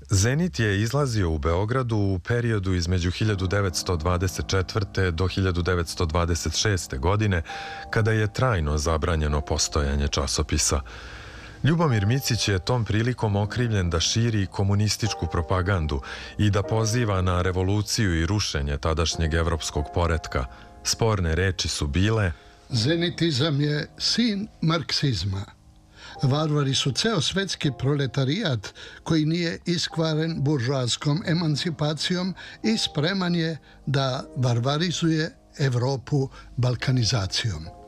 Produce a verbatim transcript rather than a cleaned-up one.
Zenit je izlazio u Beogradu u periodu između hiljadu devetsto dvadeset četvrte. do hiljadu devetsto dvadeset šeste. godine, kada je trajno zabranjeno postojanje časopisa. Ljubomir Micić je tom prilikom okrivljen da širi komunističku propagandu i da poziva na revoluciju i rušenje tadašnjeg evropskog poretka. Sporne reči su bile: Zenitizam je sin marksizma. Varvari su ceo svetski proletarijat koji nije iskvaren buržoaskom emancipacijom i spreman je da varvarizuje Evropu balkanizacijom.